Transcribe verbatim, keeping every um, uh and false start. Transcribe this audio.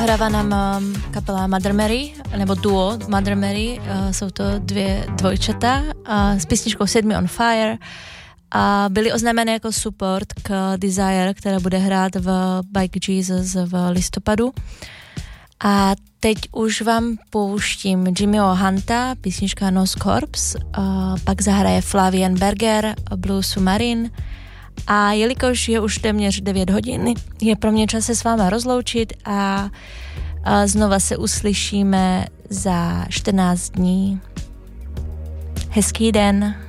Zahrává nám kapela Mother Mary, nebo duo Mother Mary, jsou to dvě dvojčata s písničkou Set Me on Fire a byli oznámeni jako support k Desire, která bude hrát v Bike Jesus v listopadu. A teď už vám pouštím Jimmyho Hunta, písnička No Corpse, pak zahraje Flavian Berger, Blue Submarine. A jelikož je už téměř devět hodin, je pro mě čas se s váma rozloučit a, a znova se uslyšíme za čtrnáct dní. Hezký den.